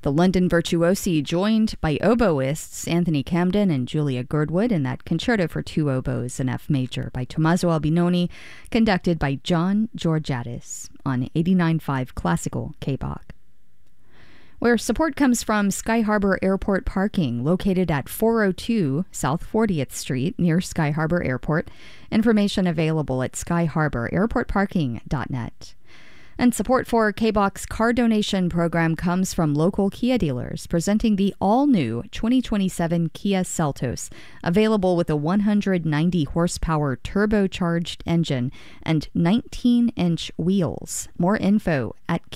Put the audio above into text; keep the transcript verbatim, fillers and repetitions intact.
The London Virtuosi joined by oboists Anthony Camden and Julia Girdwood in that Concerto for Two Oboes in F Major by Tommaso Albinoni, conducted by John Georgiadis on eighty-nine point five Classical K B O C. Where support comes from Sky Harbor Airport Parking, located at four oh two South fortieth Street near Sky Harbor Airport. Information available at sky harbor airport parking dot net. And support for K B O C's car donation program comes from local Kia dealers, presenting the all-new twenty twenty-seven Kia Seltos, available with a one hundred ninety horsepower turbocharged engine and nineteen inch wheels. More info at